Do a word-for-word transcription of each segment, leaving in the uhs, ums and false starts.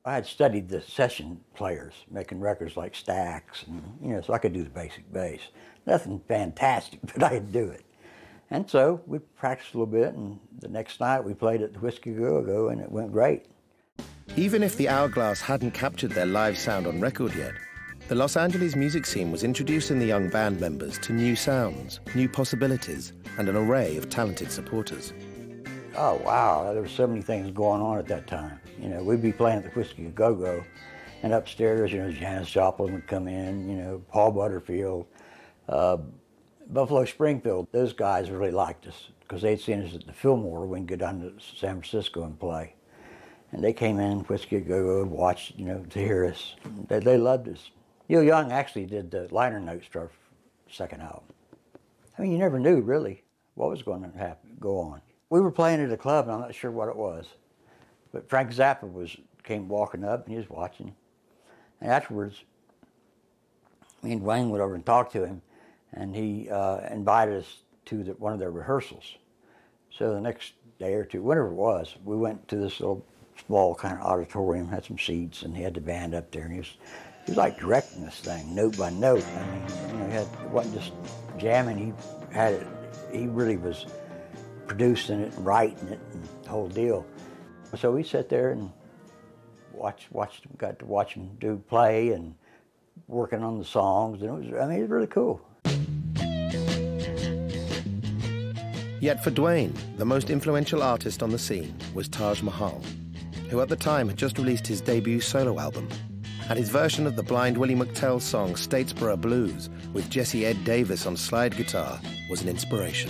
I had studied the session players, making records like Stax, and, you know, so I could do the basic bass. Nothing fantastic, but I could do it. And so we practiced a little bit, and the next night we played at the Whiskey Go-Go, and it went great. Even if the Hourglass hadn't captured their live sound on record yet, the Los Angeles music scene was introducing the young band members to new sounds, new possibilities, and an array of talented supporters. Oh, wow, there were so many things going on at that time. You know, we'd be playing at the Whiskey Go-Go, and upstairs, you know, Janis Joplin would come in, you know, Paul Butterfield, uh, Buffalo Springfield. Those guys really liked us because they'd seen us at the Fillmore when we could go down to San Francisco and play. And they came in, Whiskey Go-Go, and watched, you know, to hear us. They, they loved us. Neil Young actually did the liner notes to our second album. I mean, you never knew, really, what was going to happen, go on. We were playing at a club, and I'm not sure what it was. But Frank Zappa was, came walking up, and he was watching. And afterwards, me and Dwayne went over and talked to him, and he uh, invited us to the, one of their rehearsals. So the next day or two, whatever it was, we went to this little small kind of auditorium, had some seats, and he had the band up there, and he was, he was like directing this thing, note by note. I mean, you know, he had, it wasn't just jamming, he had it, he really was producing it and writing it and the whole deal. So we sat there and watched, watched him, got to watch him do play and working on the songs, and it was, I mean, it was really cool. Yet for Dwayne, the most influential artist on the scene was Taj Mahal, who at the time had just released his debut solo album, and his version of the Blind Willie McTell song Statesboro Blues with Jesse Ed Davis on slide guitar was an inspiration.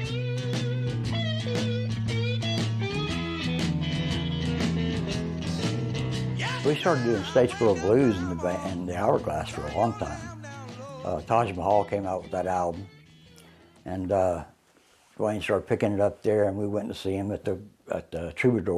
We started doing Statesboro Blues in the, band, in the Hourglass for a long time. Uh, Taj Mahal came out with that album, and uh, Dwayne started picking it up there, and we went to see him at the, at the Troubadour